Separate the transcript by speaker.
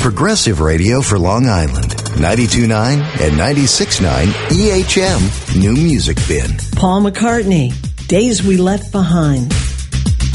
Speaker 1: Progressive radio for Long Island. 92.9 and 96.9 EHM New Music Bin.
Speaker 2: Paul McCartney, Days We Left Behind.